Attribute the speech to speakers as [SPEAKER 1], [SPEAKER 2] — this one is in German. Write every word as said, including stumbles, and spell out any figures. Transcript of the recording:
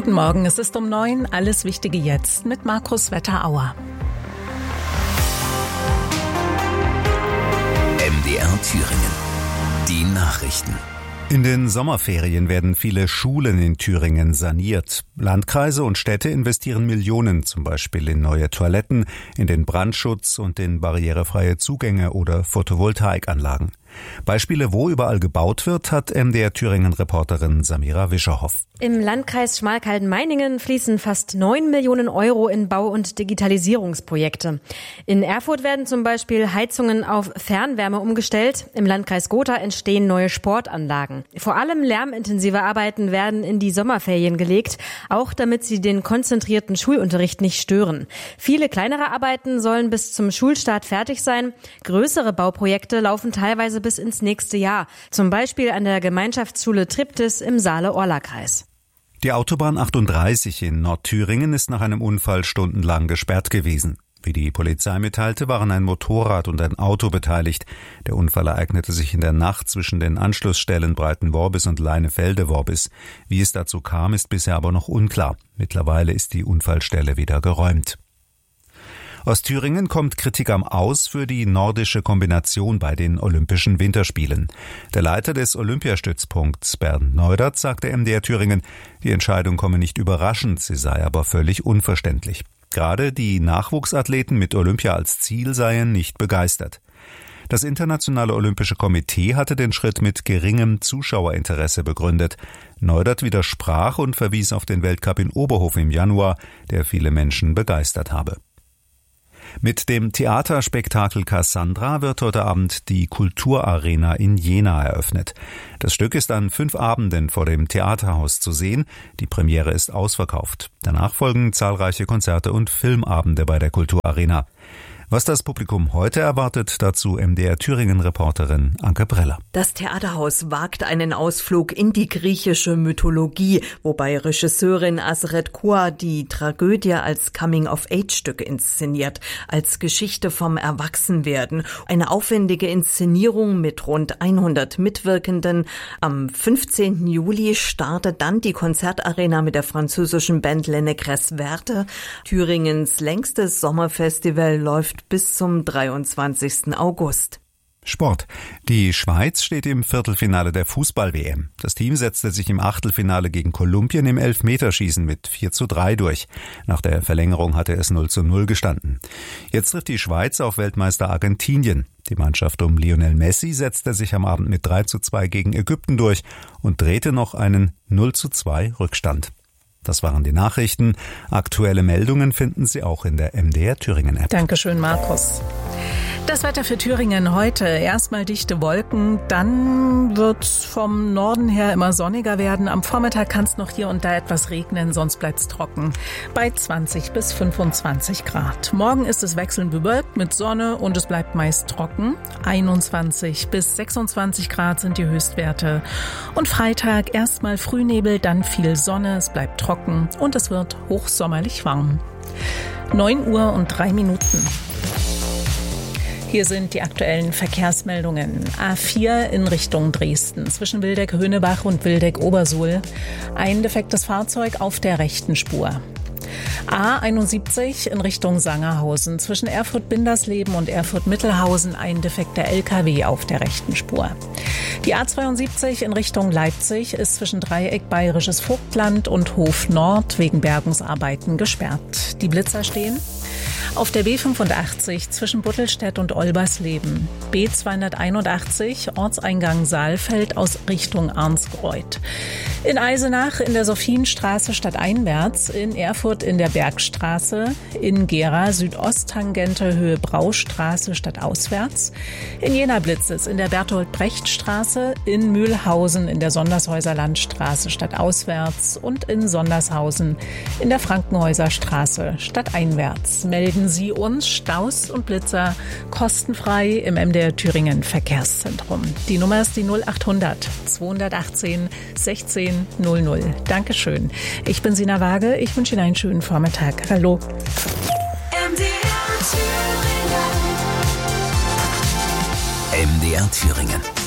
[SPEAKER 1] Guten Morgen, es ist um neun, alles Wichtige jetzt mit Markus Wetterauer.
[SPEAKER 2] M D R Thüringen. Die Nachrichten.
[SPEAKER 3] In den Sommerferien werden viele Schulen in Thüringen saniert. Landkreise und Städte investieren Millionen, zum Beispiel in neue Toiletten, in den Brandschutz und in barrierefreie Zugänge oder Photovoltaikanlagen. Beispiele, wo überall gebaut wird, hat M D R Thüringen-Reporterin Samira Wischerhoff.
[SPEAKER 4] Im Landkreis Schmalkalden-Meiningen fließen fast neun Millionen Euro in Bau- und Digitalisierungsprojekte. In Erfurt werden zum Beispiel Heizungen auf Fernwärme umgestellt. Im Landkreis Gotha entstehen neue Sportanlagen. Vor allem lärmintensive Arbeiten werden in die Sommerferien gelegt, auch damit sie den konzentrierten Schulunterricht nicht stören. Viele kleinere Arbeiten sollen bis zum Schulstart fertig sein. Größere Bauprojekte laufen teilweise bis ins nächste Jahr. Zum Beispiel an der Gemeinschaftsschule Triptis im Saale-Orla-Kreis.
[SPEAKER 3] Die Autobahn achtunddreißig in Nordthüringen ist nach einem Unfall stundenlang gesperrt gewesen. Wie die Polizei mitteilte, waren ein Motorrad und ein Auto beteiligt. Der Unfall ereignete sich in der Nacht zwischen den Anschlussstellen Breitenworbis und Leinefelde-Worbis. Wie es dazu kam, ist bisher aber noch unklar. Mittlerweile ist die Unfallstelle wieder geräumt. Aus Thüringen kommt Kritik am Aus für die nordische Kombination bei den Olympischen Winterspielen. Der Leiter des Olympiastützpunkts Bernd Neudert sagte M D R Thüringen, die Entscheidung komme nicht überraschend, sie sei aber völlig unverständlich. Gerade die Nachwuchsathleten mit Olympia als Ziel seien nicht begeistert. Das Internationale Olympische Komitee hatte den Schritt mit geringem Zuschauerinteresse begründet. Neudert widersprach und verwies auf den Weltcup in Oberhof im Januar, der viele Menschen begeistert habe. Mit dem Theaterspektakel Cassandra wird heute Abend die Kulturarena in Jena eröffnet. Das Stück ist an fünf Abenden vor dem Theaterhaus zu sehen. Die Premiere ist ausverkauft. Danach folgen zahlreiche Konzerte und Filmabende bei der Kulturarena. Was das Publikum heute erwartet, dazu M D R Thüringen-Reporterin Anke Breller.
[SPEAKER 5] Das Theaterhaus wagt einen Ausflug in die griechische Mythologie, wobei Regisseurin Asret Kua die Tragödie als Coming-of-Age-Stück inszeniert, als Geschichte vom Erwachsenwerden. Eine aufwendige Inszenierung mit rund hundert Mitwirkenden. Am fünfzehnten Juli startet dann die Konzertarena mit der französischen Band Les Négresses Vertes. Thüringens längstes Sommerfestival läuft bis zum dreiundzwanzigsten August.
[SPEAKER 3] Sport. Die Schweiz steht im Viertelfinale der Fußball-W M. Das Team setzte sich im Achtelfinale gegen Kolumbien im Elfmeterschießen mit vier zu drei durch. Nach der Verlängerung hatte es null zu null gestanden. Jetzt trifft die Schweiz auf Weltmeister Argentinien. Die Mannschaft um Lionel Messi setzte sich am Abend mit drei zu zwei gegen Ägypten durch und drehte noch einen null zu zwei Rückstand. Das waren die Nachrichten. Aktuelle Meldungen finden Sie auch in der M D R Thüringen-App.
[SPEAKER 1] Dankeschön, Markus. Das Wetter für Thüringen heute. Erstmal dichte Wolken, dann wird es vom Norden her immer sonniger werden. Am Vormittag kann es noch hier und da etwas regnen, sonst bleibt es trocken. Bei zwanzig bis fünfundzwanzig Grad. Morgen ist es wechselnd bewölkt mit Sonne und es bleibt meist trocken. einundzwanzig bis sechsundzwanzig Grad sind die Höchstwerte. Und Freitag erstmal Frühnebel, dann viel Sonne, es bleibt trocken und es wird hochsommerlich warm. neun Uhr und drei Minuten. Hier sind die aktuellen Verkehrsmeldungen. A vier in Richtung Dresden zwischen Wildeck-Höhnebach und Wildeck-Obersuhl. Ein defektes Fahrzeug auf der rechten Spur. A einundsiebzig in Richtung Sangerhausen zwischen Erfurt-Bindersleben und Erfurt-Mittelhausen ein defekter L K W auf der rechten Spur. Die A zweiundsiebzig in Richtung Leipzig ist zwischen Dreieck Bayerisches Vogtland und Hof Nord wegen Bergungsarbeiten gesperrt. Die Blitzer stehen auf der B fünfundachtzig zwischen Buttelstedt und Olbersleben. B zweihunderteinundachtzig Ortseingang Saalfeld aus Richtung Arnsgreuth. In Eisenach in der Sophienstraße stadteinwärts, in Erfurt in der Bergstraße, in Gera Südosttangente Höhe Braustraße stadtauswärts, in Jena Blitzes in der Bertolt-Brecht-Straße, in Mühlhausen in der Sondershäuser Landstraße stadtauswärts und in Sondershausen in der Frankenhäuser Straße stadteinwärts. Melden Sie uns Staus und Blitzer kostenfrei im M D R Thüringen Verkehrszentrum. Die Nummer ist die null achthundert zweihundertachtzehn sechzehn null null. Dankeschön. Ich bin Sina Waage. Ich wünsche Ihnen einen schönen Vormittag. Hallo.
[SPEAKER 2] M D R Thüringen. M D R Thüringen.